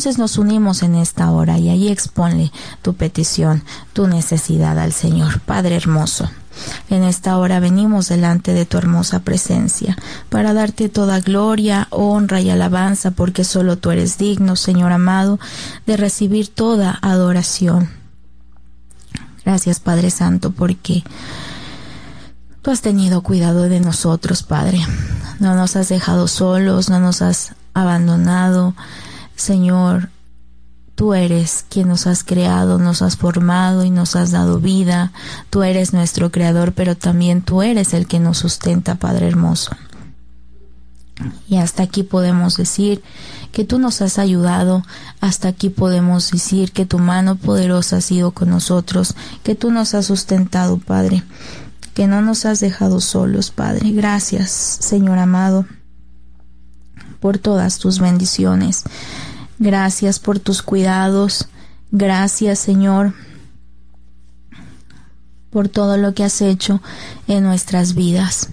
entonces nos unimos en esta hora y ahí exponle tu petición, tu necesidad al Señor. Padre hermoso, en esta hora venimos delante de tu hermosa presencia para darte toda gloria, honra y alabanza, porque solo tú eres digno, Señor amado, de recibir toda adoración. Gracias, Padre Santo, porque tú has tenido cuidado de nosotros, Padre. No nos has dejado solos, no nos has abandonado. Señor, tú eres quien nos has creado, nos has formado y nos has dado vida. Tú eres nuestro creador, pero también tú eres el que nos sustenta, Padre hermoso. Y hasta aquí podemos decir que tú nos has ayudado, hasta aquí podemos decir que tu mano poderosa ha sido con nosotros, que tú nos has sustentado, Padre, que no nos has dejado solos, Padre. Gracias, Señor amado, por todas tus bendiciones. Gracias por tus cuidados. Gracias, Señor, por todo lo que has hecho en nuestras vidas.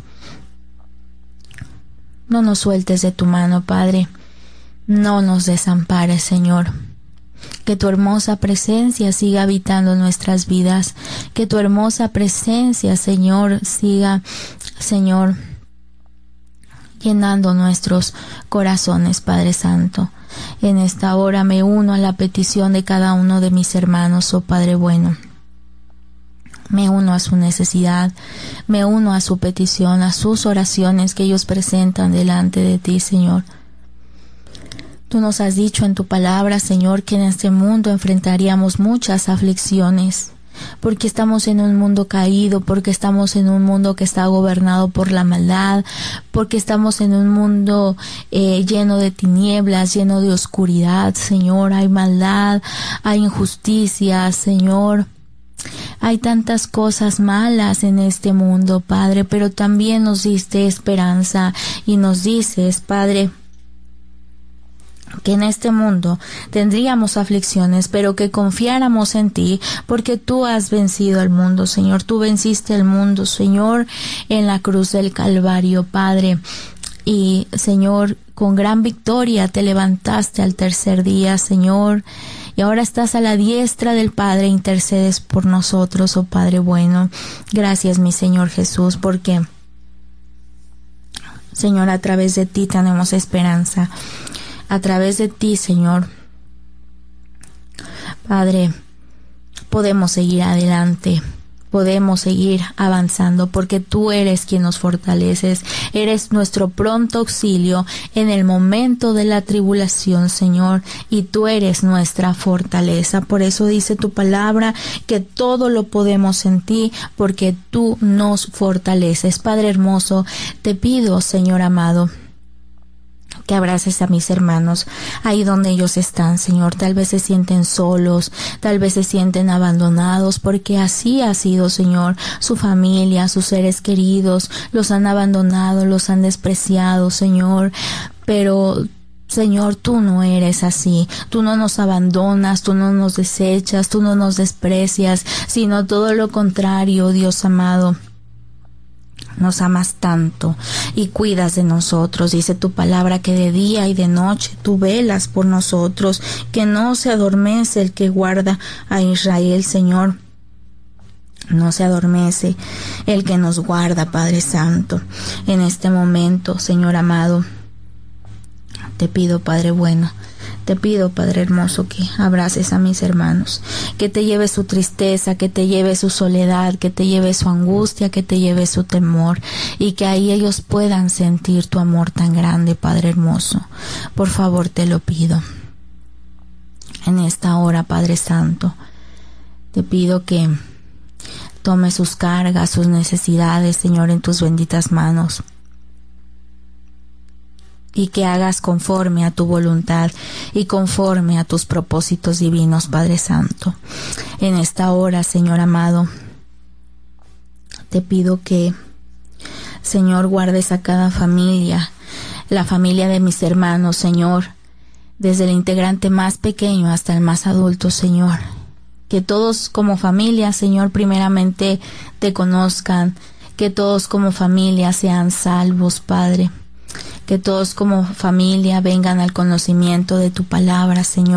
No nos sueltes de tu mano, Padre. No nos desampares, Señor. Que tu hermosa presencia siga habitando nuestras vidas. Que tu hermosa presencia, Señor, siga, Señor, llenando nuestros corazones, Padre Santo. En esta hora me uno a la petición de cada uno de mis hermanos, oh Padre bueno. Me uno a su necesidad, me uno a su petición, a sus oraciones que ellos presentan delante de ti, Señor. Tú nos has dicho en tu palabra, Señor, que en este mundo enfrentaríamos muchas aflicciones, porque estamos en un mundo caído, porque estamos en un mundo que está gobernado por la maldad, porque estamos en un mundo lleno de tinieblas, lleno de oscuridad, Señor. Hay maldad, hay injusticia, Señor. Hay tantas cosas malas en este mundo, Padre, pero también nos diste esperanza y nos dices, Padre, que en este mundo tendríamos aflicciones, pero que confiáramos en ti, porque tú has vencido al mundo, Señor. Tú venciste al mundo, Señor, en la cruz del Calvario, Padre. Y, Señor, con gran victoria te levantaste al tercer día, Señor. Y ahora estás a la diestra del Padre, intercedes por nosotros, oh Padre bueno. Gracias, mi Señor Jesús, porque, Señor, a través de ti tenemos esperanza. A través de ti, Señor, Padre, podemos seguir adelante, podemos seguir avanzando, porque tú eres quien nos fortaleces, eres nuestro pronto auxilio en el momento de la tribulación, Señor, y tú eres nuestra fortaleza. Por eso dice tu palabra que todo lo podemos en ti, porque tú nos fortaleces. Padre hermoso, te pido, Señor amado, que abraces a mis hermanos ahí donde ellos están, Señor. Tal vez se sienten solos, tal vez se sienten abandonados, porque así ha sido, Señor. Su familia, sus seres queridos, los han abandonado, los han despreciado, Señor. Pero, Señor, tú no eres así. Tú no nos abandonas, tú no nos desechas, tú no nos desprecias, sino todo lo contrario, Dios amado. Nos amas tanto y cuidas de nosotros. Dice tu palabra que de día y de noche tú velas por nosotros, que no se adormece el que guarda a Israel, Señor. No se adormece el que nos guarda, Padre Santo. En este momento, Señor amado, te pido, Padre bueno, te pido, Padre hermoso, que abraces a mis hermanos, que te lleves su tristeza, que te lleves su soledad, que te lleves su angustia, que te lleves su temor, y que ahí ellos puedan sentir tu amor tan grande, Padre hermoso. Por favor, te lo pido. En esta hora, Padre Santo, te pido que tome sus cargas, sus necesidades, Señor, en tus benditas manos, y que hagas conforme a tu voluntad y conforme a tus propósitos divinos, Padre Santo. En esta hora, Señor amado, te pido que, Señor, guardes a cada familia, la familia de mis hermanos, Señor, desde el integrante más pequeño hasta el más adulto, Señor. Que todos como familia, Señor, primeramente te conozcan, que todos como familia sean salvos, Padre. Que todos como familia vengan al conocimiento de tu palabra, Señor.